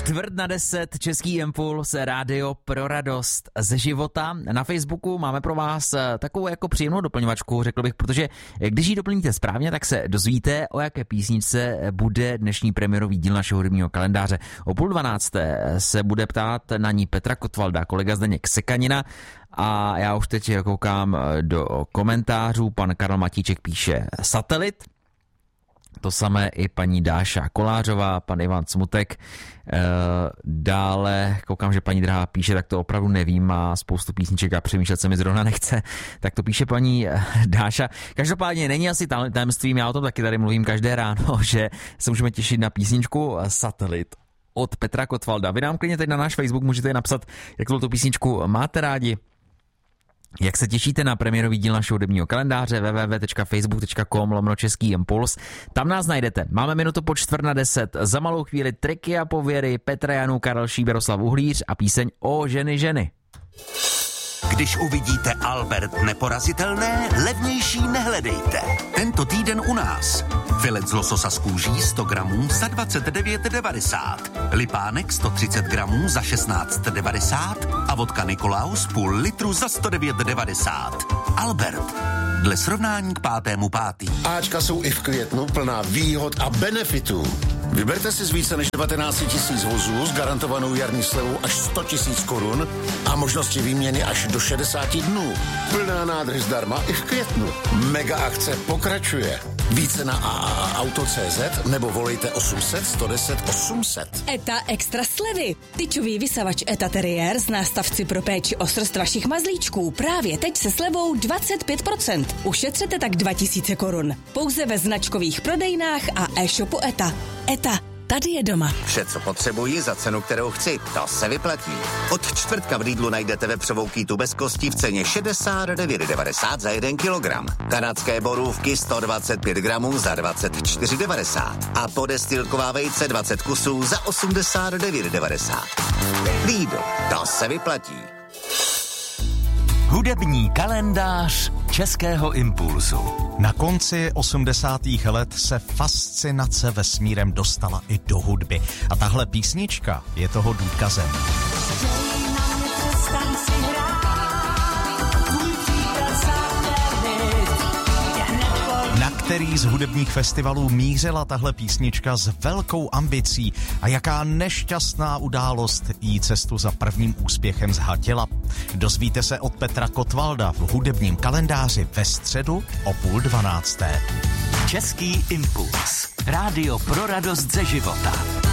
9:45, Český impuls, rádio pro radost ze života. Na Facebooku máme pro vás takovou jako příjemnou doplňovačku, řekl bych, protože když ji doplníte správně, tak se dozvíte, o jaké písničce bude dnešní premiérový díl našeho hudebního kalendáře. O 11:30 se bude ptát na ní Petra Kotvalda, kolega Zdeněk Sekanina. A já už teď koukám do komentářů, pan Karel Matíček píše Satelit. To samé i paní Dáša Kolářová, pan Ivan Smutek. Dále koukám, že paní Drahá píše, tak to opravdu nevím, má spoustu písniček a přemýšlet se mi zrovna nechce. Tak to píše paní Dáša. Každopádně není asi tajemstvím, já o tom taky tady mluvím každé ráno, že se můžeme těšit na písničku Satelit od Petra Kotvalda. Vy nám klidně teď na náš Facebook můžete napsat, jak tu písničku máte rádi. Jak se těšíte na premiérový díl našeho hudebního kalendáře www.facebook.com/Český impuls. Tam nás najdete. Máme minutu po 9:45. Za malou chvíli triky a pověry Petra Janů, Karel Šíp, Jaroslav Uhlíř a píseň O ženy. Když uvidíte Albert neporazitelné, levnější nehledejte. Tento týden u nás. Filet z lososa z kůží 100 gramů za 29,90. Lipánek 130 gramů za 16,90. A vodka Nikolaus půl litru za 109,90. Albert. Dle srovnání k 5.5. Ačka jsou i v květnu plná výhod a benefitů. Vyberte si z více než 19 000 vozů s garantovanou jarní slevou až 100 000 korun a možnosti výměny až do 60 dnů. Plná nádrž zdarma i v květnu. Mega akce pokračuje. Více na AAAuto.cz nebo volejte 800 110 800. ETA extra slevy. Tyčový vysavač ETA Terrier z nástavci pro péči o srst vašich mazlíčků právě teď se slevou 25%. Ušetřete tak 2000 korun. Pouze ve značkových prodejnách a e-shopu ETA. ETA. Tady je doma. Vše, co potřebuji za cenu, kterou chci, to se vyplatí. Od čtvrtka v Lidlu najdete vepřovou kýtu bez kostí v ceně 69,90 za 1 kilogram. Kanadské borůvky 125 gramů za 24,90 a podestýlková vejce 20 kusů za 89,90. Lidl, to se vyplatí. Hudební kalendář Českého impulzu. Na konci 80. let se fascinace vesmírem dostala i do hudby. A tahle písnička je toho důkazem. Na který z hudebních festivalů mířila tahle písnička s velkou ambicí a jaká nešťastná událost jí cestu za prvním úspěchem zhatila. Dozvíte se od Petra Kotvalda v hudebním kalendáři ve středu o 11:30. Český impuls. Rádio pro radost ze života.